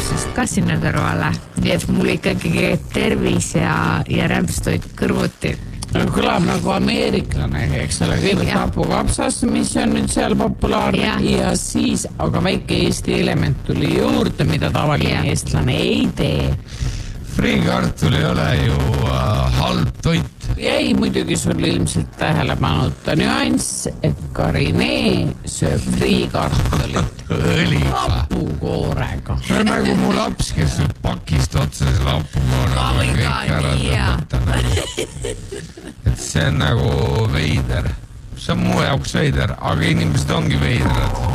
luksusest ka sinna kõrvale. Nii et mul ikkagi tervis ja rämpstoit kõrvuti. Kõlab nagu ameeriklane, eks ole, kõigepealt hapukapsas, mis on nüüd seal populaarne ja siis, aga väike Eesti element tuli juurde, mida tavaline eestlane ei tee. Friikartul ei ole ju halb toit. Ei, muidugi sul ilmselt tähelepanuta nüanss, et ka Rene sööb friikartulit hapukoorega. See on nagu mu laps, kes sööb pakist otsa selle hapukoorega kõik ära tõmmata. Et see on nagu veider. See on mu jaoks veider, aga inimesed ongi veidrad.